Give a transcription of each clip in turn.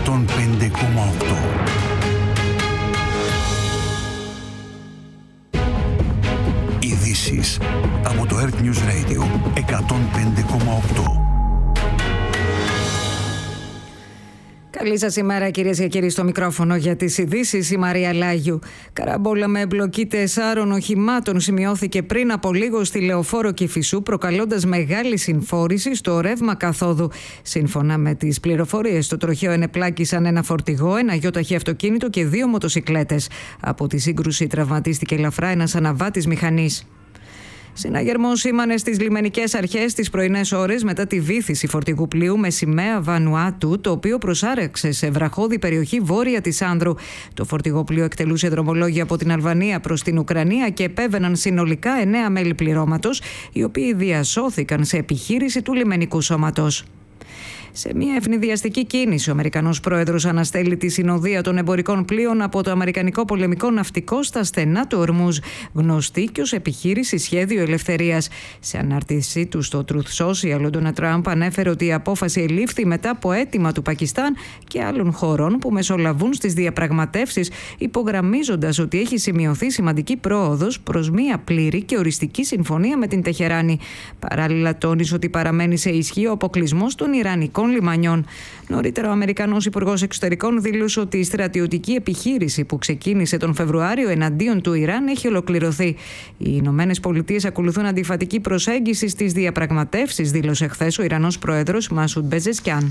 Ειδήσεις από το Earth News Radio 105,8. Καλή σας ημέρα, κυρίες και κύριοι, στο μικρόφωνο για τις ειδήσεις η Μαρία Λάγιου. Καραμπόλα με εμπλοκή 4 οχημάτων σημειώθηκε πριν από λίγο στη Λεωφόρο Κηφισού, προκαλώντας μεγάλη συμφόρηση στο ρεύμα καθόδου. Σύμφωνα με τις πληροφορίες, στο τροχαίο ενεπλάκησαν ένα φορτηγό, ένα γιοταχή αυτοκίνητο και 2 μοτοσικλέτες. Από τη σύγκρουση τραυματίστηκε ελαφρά ένας αναβάτης μηχανής. Συναγερμό σήμανε στις λιμενικές αρχές τις πρωινές ώρες μετά τη βύθιση φορτηγού πλοίου με σημαία Βανουάτου, το οποίο προσάραξε σε βραχώδη περιοχή βόρεια της Άνδρου. Το φορτηγό πλοίο εκτελούσε δρομολόγια από την Αλβανία προς την Ουκρανία και επέβαιναν συνολικά 9 μέλη πληρώματος, οι οποίοι διασώθηκαν σε επιχείρηση του λιμενικού σώματος. Σε μια ευνηδιαστική κίνηση, ο Αμερικανός πρόεδρος αναστέλει τη συνοδεία των εμπορικών πλοίων από το Αμερικανικό πολεμικό ναυτικό στα στενά του Ορμούζ, γνωστή και ως επιχείρηση Σχέδιο Ελευθερίας. Σε ανάρτησή του στο Truth Social, ο Ντόναλντ Τραμπ ανέφερε ότι η απόφαση ελήφθη μετά από αίτημα του Πακιστάν και άλλων χωρών που μεσολαβούν στις διαπραγματεύσεις, υπογραμμίζοντας ότι έχει σημειωθεί σημαντική πρόοδος προς μια πλήρη και οριστική συμφωνία με την Τεχεράνη. Παράλληλα, τόνισε ότι παραμένει σε ισχύ ο αποκλεισμός των Ιρανικών λιμανιών. Νωρίτερα, ο Αμερικανός Υπουργός Εξωτερικών δήλωσε ότι η στρατιωτική επιχείρηση που ξεκίνησε τον Φεβρουάριο εναντίον του Ιράν έχει ολοκληρωθεί. Οι Ηνωμένες Πολιτείες ακολουθούν αντιφατική προσέγγιση στις διαπραγματεύσεις, δήλωσε χθες ο Ιρανός πρόεδρος Μασούντ Πεζεσκιάν.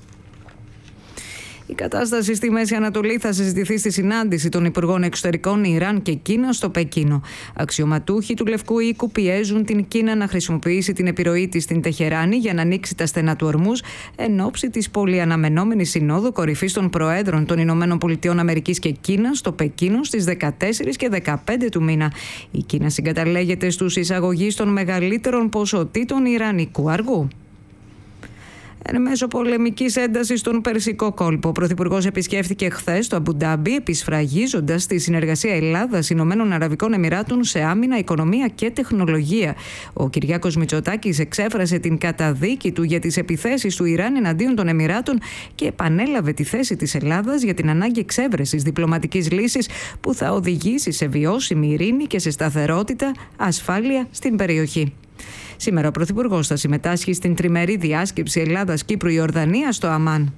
Η κατάσταση στη Μέση Ανατολή θα συζητηθεί στη συνάντηση των Υπουργών Εξωτερικών Ιράν και Κίνα στο Πεκίνο. Αξιωματούχοι του Λευκού Οίκου πιέζουν την Κίνα να χρησιμοποιήσει την επιρροή της στην Τεχεράνη για να ανοίξει τα στενά του Ορμούζ εν ώψη της πολυαναμενόμενης Συνόδου Κορυφής των Προέδρων των Ηνωμένων Πολιτειών Αμερικής και Κίνας στο Πεκίνο στις 14 και 15 του μήνα. Η Κίνα συγκαταλέγεται στους εισαγωγείς των μεγαλύτερων ποσοτήτων ιρανικού αργού. Εν μέσω πολεμικής έντασης στον Περσικό κόλπο, ο Πρωθυπουργός επισκέφθηκε χθες το Αμπουντάμπι, επισφραγίζοντας τη συνεργασία Ελλάδας-Ηνωμένων Αραβικών Εμιράτων σε άμυνα, οικονομία και τεχνολογία. Ο Κυριάκος Μητσοτάκης εξέφρασε την καταδίκη του για τις επιθέσεις του Ιράν εναντίον των Εμιράτων και επανέλαβε τη θέση της Ελλάδας για την ανάγκη εξέβρεσης διπλωματικής λύσης που θα οδηγήσει σε βιώσιμη ειρήνη και σε σταθερότητα, ασφάλεια στην περιοχή. Σήμερα ο Πρωθυπουργός θα συμμετάσχει στην τριμερή διάσκεψη Ελλάδας-Κύπρου-Ιορδανίας στο Αμάν.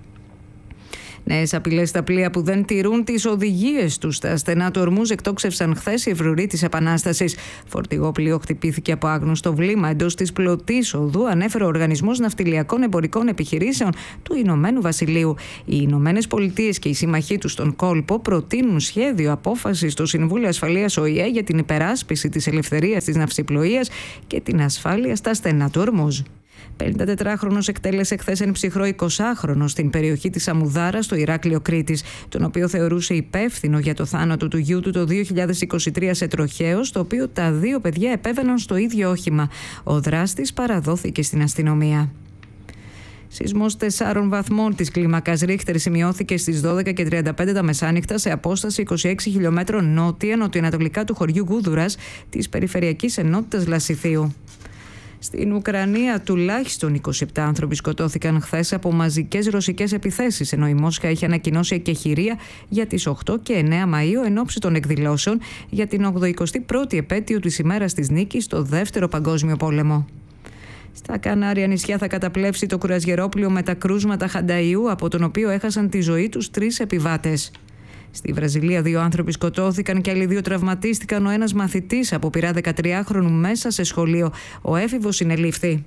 Νέες απειλές στα πλοία που δεν τηρούν τις οδηγίες τους στα στενά του Ορμούζ εκτόξευσαν χθες οι Ευρουροί της Επανάστασης. Φορτηγό πλοίο χτυπήθηκε από άγνωστο βλήμα εντός της πλωτής οδού, ανέφερε ο Οργανισμός Ναυτιλιακών Εμπορικών Επιχειρήσεων του Ηνωμένου Βασιλείου. Οι Ηνωμένες Πολιτείες και οι σύμμαχοί τους στον κόλπο προτείνουν σχέδιο απόφασης στο Συμβούλιο Ασφαλείας ΟΗΕ για την υπεράσπιση της ελευθερίας της ναυσιπλοείας και την ασφάλεια στα στενά του Ορμούζ. 54χρονος εκτέλεσε χθες ένα ψυχρό 20χρονο στην περιοχή της Αμουδάρα στο Ηράκλειο Κρήτης, τον οποίο θεωρούσε υπεύθυνο για το θάνατο του γιού του το 2023 σε τροχαίο, στο οποίο τα 2 παιδιά επέβαιναν στο ίδιο όχημα. Ο δράστης παραδόθηκε στην αστυνομία. Σεισμός 4 βαθμών της κλίμακας Ρίχτερ σημειώθηκε στις 12:35 τα μεσάνυχτα σε απόσταση 26 χιλιόμετρων νότια-νοτιοανατολικά του χωριού Γούδουρας της περιφερειακής ενότητας Λασιθίου. Στην Ουκρανία τουλάχιστον 27 άνθρωποι σκοτώθηκαν χθες από μαζικές ρωσικές επιθέσεις, ενώ η Μόσχα είχε ανακοινώσει εκεχηρία για τις 8 και 9 Μαΐου εν ώψη των εκδηλώσεων για την 81η επέτειο της ημέρας της νίκης στο Δεύτερο Παγκόσμιο Πόλεμο. Στα Κανάρια νησιά θα καταπλέψει το κουραζιερόπλοιο με τα κρούσματα Χανταϊού, από τον οποίο έχασαν τη ζωή τους 3 επιβάτες. Στη Βραζιλία 2 άνθρωποι σκοτώθηκαν και άλλοι 2 τραυματίστηκαν. Ο ένας μαθητής αποπειρά 13χρονου μέσα σε σχολείο. Ο έφηβος συνελήφθη.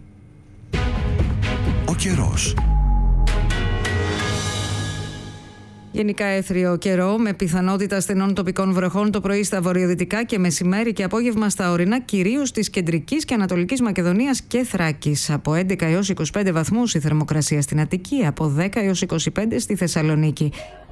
Ο καιρός. Γενικά έθριο καιρό με πιθανότητα στενών τοπικών βροχών το πρωί στα βορειοδυτικά και μεσημέρι και απόγευμα στα ορεινά, κυρίως της κεντρικής και ανατολικής Μακεδονίας και Θράκης. Από 11 έως 25 βαθμούς η θερμοκρασία στην Αττική, από 10 έως 25 στη Θεσσαλονίκη.